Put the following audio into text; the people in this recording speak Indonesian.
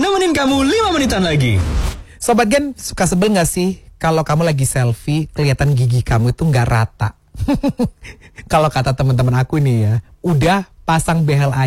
nemenin kamu 5 menitan lagi. Sobat Gen, suka sebel gak sih kalau kamu lagi selfie, kelihatan gigi kamu itu gak rata? Kalau kata teman-teman aku nih ya, udah pasang behel aja.